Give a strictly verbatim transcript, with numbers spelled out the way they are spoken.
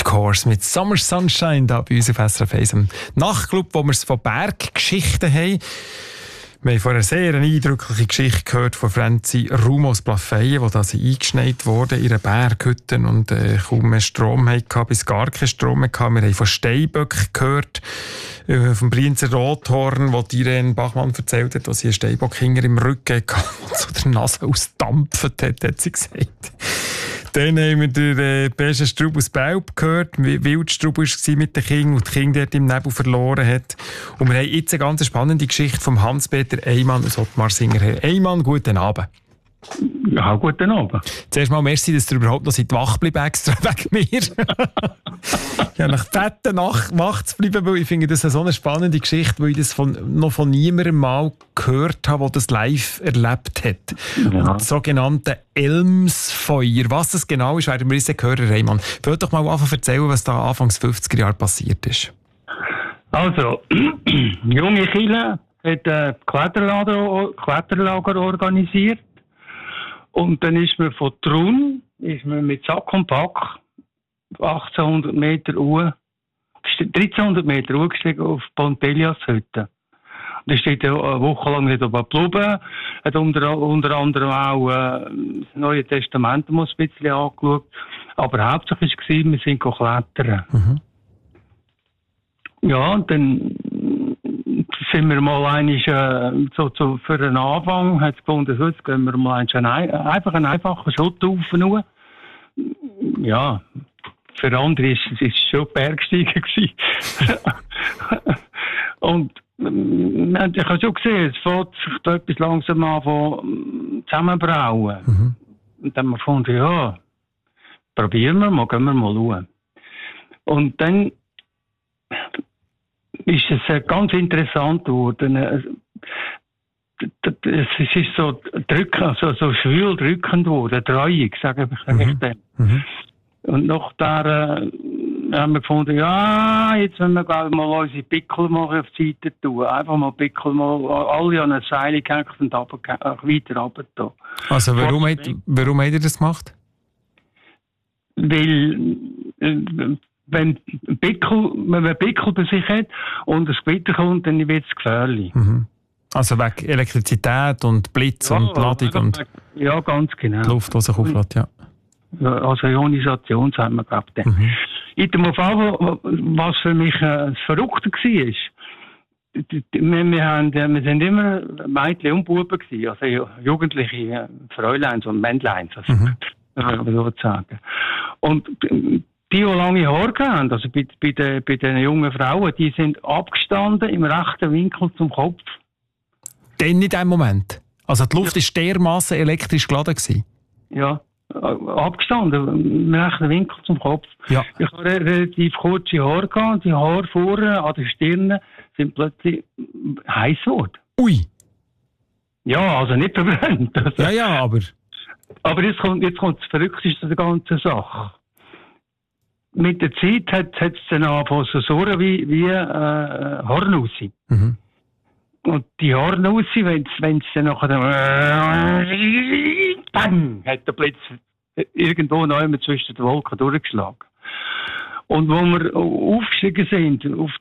Course mit Summer Sunshine da bei uns auf S R F eins, im Nachtclub, wo wir es von Berggeschichten haben. Wir haben vorher sehr eine eindrückliche Geschichte gehört von Franzi Rumos Plafeyen, wo da sie eingeschneit wurde in einer Berghütte und äh, kaum mehr Strom hatte, bis gar keinen Strom mehr hatte. Wir haben von Steinböck gehört, äh, vom Brienzer Rothorn, wo Irene Bachmann erzählt hat, dass sie einen Steinbock hinter im Rücken hatte und so der Nase ausdampft hat, hat sie gesagt. Dann haben wir den äh, besten Strub aus Belp gehört, wie wild Strub war mit den Kindern und die Kinder dort im Nebel verloren hat. Und wir haben jetzt eine ganz spannende Geschichte von Hans-Peter Eymann aus Ottmarsinger. Eymann, guten Abend. Ja, guten Abend. Zuerst mal merci, dass du überhaupt noch seit wach bleibst, extra wegen mir. Ja, nach fetten Nacht wach zu bleiben, weil ich finde, das ist so eine spannende Geschichte, weil ich das von, noch von niemandem mal gehört habe, der das live erlebt hat. Ja. Das sogenannte Elmsfeuer. Was das genau ist, werden wir uns hören, Eymann. Ich will doch mal anfangen erzählen, was da Anfangs fünfziger Jahre passiert ist. Also, junge Chile hat ein Kletterlager, Kletterlager organisiert. Und dann ist man von Trun, ist man mit Sack und Pack achtzehnhundert Meter Uhr, dreizehnhundert Meter Uhr gestiegen auf Pontelias Hütte. Und da steht eine Woche lang nicht oben geblieben, hat unter, unter anderem auch äh, das Neue Testament mal ein bisschen angeschaut. Aber hauptsächlich war es, wir sind klettern. Mhm. Ja, und dann sind wir mal einig, äh, so, so für einen Anfang, hat es gefunden, so, jetzt gehen wir mal ein, einfach einen einfachen Schutthaufen nur. Ja, für andere ist es schon Bergsteigen gewesen. Und äh, ich habe schon gesehen, es fängt sich da etwas langsam an von zusammenbrauen. Mhm. Und dann haben wir gefunden, ja, probieren wir mal, gehen wir mal schauen. Und dann ist es ganz interessant geworden. Es ist so drückend, so, so schwül drückend geworden, dreuig, sage ich mhm. dann. Mhm. Und nach der äh, haben wir gefunden, ja, jetzt wollen wir glaube ich, mal unsere Pickel mal auf die Seite tun. Einfach mal Pickel mal alle an eine Seile gehängt und runter, weiter runter tun. Also warum, hat, warum habt ihr das gemacht? Weil äh, wenn ein Pickel, wenn man einen Pickel bei sich hat und ein Splitter kommt, dann wird es gefährlich. Mhm. Also wegen Elektrizität und Blitz ja, und Ladung und ja, ganz genau. Die Luft, die sich auflädt, ja. Also Ionisation, sagen wir, glaube ich. Mhm. In dem Fall, was für mich äh, das Verrückte war, wir, wir, haben, wir sind immer Mädchen und Buben gewesen, also jugendliche Fräuleins und Männleins, also, mhm. äh, so sagen. Und die, die lange Haare haben, also bei, bei, den, bei den jungen Frauen, die sind abgestanden im rechten Winkel zum Kopf. Dann in dem Moment? Also die Luft war ja dermassen elektrisch geladen gewesen? Ja, abgestanden, im rechten Winkel zum Kopf. Ja. Ich hatte relativ kurze Haare gehabt, die Haare vorne an der Stirn sind plötzlich heiß geworden. Ui! Ja, also nicht verbrannt. Also. Ja, ja, aber... Aber jetzt kommt, jetzt kommt das Verrückteste der ganzen Sache. Mit der Zeit hat es dann angefangen so surren wie, wie äh, Hornussi. Mhm. Und die Hornussi, wenn es dann nachher bang, hat der Blitz irgendwo noch immer zwischen den Wolken durchgeschlagen. Und wo wir aufgestiegen sind, auf